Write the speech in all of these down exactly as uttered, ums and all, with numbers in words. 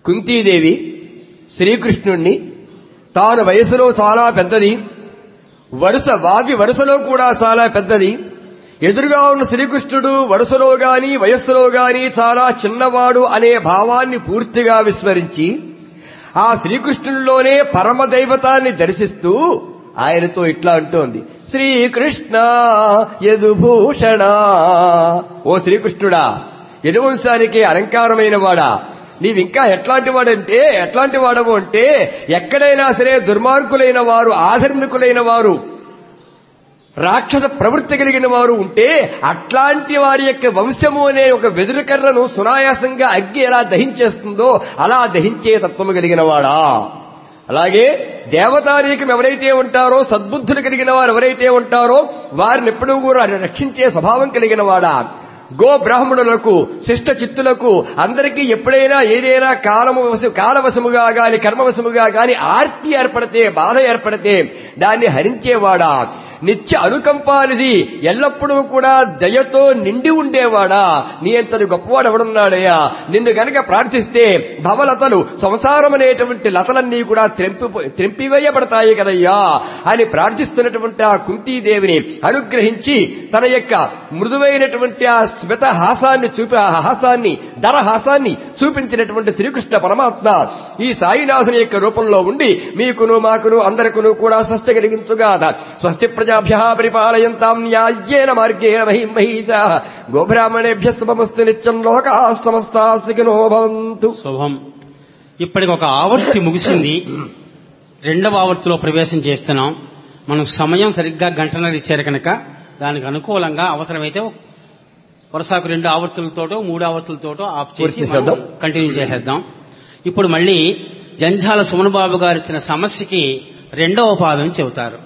కుంతీదేవి శ్రీకృష్ణుణ్ణి తాను వయసులో చాలా పెద్దది, వరుస వావి వరుసలో కూడా చాలా పెద్దది, ఎదురుగా ఉన్న శ్రీకృష్ణుడు వరుసలో గాని వయస్సులో గాని చాలా చిన్నవాడు అనే భావాన్ని పూర్తిగా విస్మరించి ఆ శ్రీకృష్ణుడిలోనే పరమదైవతాన్ని దర్శిస్తూ ఆయనతో ఇట్లా అంటోంది, శ్రీకృష్ణ యదుభూషణ. ఓ శ్రీకృష్ణుడా, యదువంశానికి అలంకారమైన వాడా, నీవింకా ఎట్లాంటి వాడంటే ఎట్లాంటి వాడవు అంటే ఎక్కడైనా సరే దుర్మార్గులైన వారు, ఆధర్మికులైన వారు, రాక్షస ప్రవృత్తి కలిగిన వారు ఉంటే అట్లాంటి వారి యొక్క వంశము అనే ఒక వెదురుకర్రను సునాయాసంగా అగ్గి ఎలా దహించేస్తుందో అలా దహించే తత్వము కలిగిన వాడా. అలాగే దేవతారీకం ఎవరైతే ఉంటారో, సద్బుద్ధులు కలిగిన వారు ఎవరైతే ఉంటారో వారిని ఎప్పుడూ కూడా రక్షించే స్వభావం కలిగిన వాడా. గో బ్రాహ్మణులకు, శిష్ట చిత్తులకు అందరికీ ఎప్పుడైనా ఏదైనా కాలము కాలవశముగా గాని కర్మవశముగా గాని ఆర్తి ఏర్పడితే, బాధ ఏర్పడితే దాన్ని హరించేవాడా. నిత్య అనుకంపానిది, ఎల్లప్పుడూ కూడా దయతో నిండి ఉండేవాడా. నీ అంతటి గొప్పవాడు ఎవడున్నాడయ్యా. నిన్ను గనక ప్రార్థిస్తే భవలతలు, సంసారం అనేటువంటి లతలన్నీ కూడా త్రెంపి త్రెంపివేయబడతాయి కదయ్యా అని ప్రార్థిస్తున్నటువంటి ఆ కుంతీదేవిని అనుగ్రహించి తన యొక్క మృదువైనటువంటి ఆ శ్వేత హాసాన్ని చూపి ఆ హాసాన్ని దరహాసాన్ని చూపించినటువంటి శ్రీకృష్ణ పరమాత్మ ఈ సాయినాథుని యొక్క రూపంలో ఉండి మీకును మాకును అందరికును కూడా స్వస్తి కలిగించుగా. స్వస్తి ప్రజాభ్యః పరిపాలయంతాం న్యాయేన మార్గేణ మహిం మహీషాః గోబ్రాహ్మణేభ్యః శుభమస్తు నిత్యం లోకాః సమస్తాః సుఖినో భవంతు. శుభం. ఇప్పటికి ఒక ఆవర్తి ముగిసింది, రెండవ ఆవర్తిలో ప్రవేశం చేస్తున్నాం. మనం సమయం సరిగ్గా గంటన్నర ఇచ్చారు కనుక దానికి అనుకూలంగా అవసరమైతే వరుసకు రెండు ఆవర్తులతోటో మూడు ఆవర్తులతోటో ఆఫ్ చేసి కంటిన్యూ చేసేద్దాం. ఇప్పుడు మళ్ళీ జంఝాల సుమన్ బాబు గారు ఇచ్చిన సమస్యకి రెండవ పాదం చెబుతారు.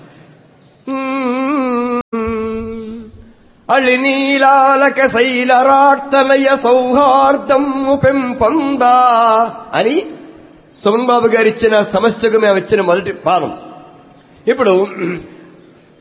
అళినీలాలక శైలరార్తలయ సౌహార్దం పెంపొందా అని సుమన్ బాబు గారు ఇచ్చిన సమస్యకు మేము ఇచ్చిన మొదటి పాదం. ఇప్పుడు